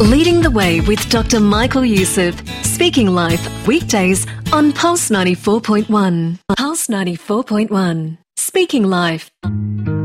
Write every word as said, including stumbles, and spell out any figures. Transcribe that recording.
Leading the Way with Doctor Michael Youssef. Speaking Life, weekdays on Pulse ninety-four point one. Pulse ninety-four point one. Speaking Life.